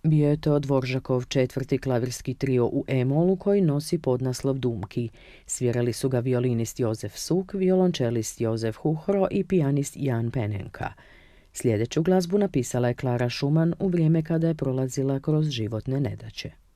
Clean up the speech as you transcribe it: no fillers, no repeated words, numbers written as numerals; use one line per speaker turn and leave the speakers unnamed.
Bio je to Dvoržakov četvrti klavirski trio u E-molu koji nosi podnaslov Dumki. Svirali su ga violinist Jozef Suk, violončelist Jozef Huhro i pijanist Jan Penenka. Sljedeću glazbu napisala je Klara Schumann u vrijeme kada je prolazila kroz životne nedaće.